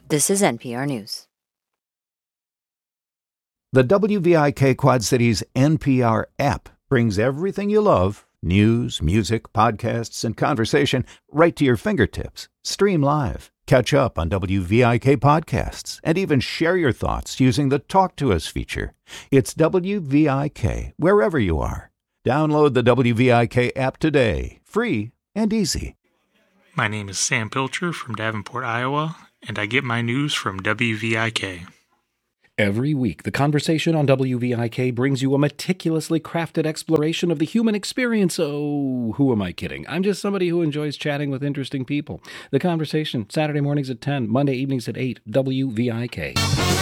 This is NPR News. The WVIK Quad Cities NPR app brings everything you love, news, music, podcasts, and conversation, right to your fingertips. Stream live, catch up on WVIK podcasts, and even share your thoughts using the Talk to Us feature. It's WVIK wherever you are. Download the WVIK app today, free and easy. My name is Sam Pilcher from Davenport, Iowa, and I get my news from WVIK. Every week, The Conversation on WVIK brings you a meticulously crafted exploration of the human experience. Oh, who am I kidding? I'm just somebody who enjoys chatting with interesting people. The Conversation, Saturday mornings at 10, Monday evenings at 8, WVIK.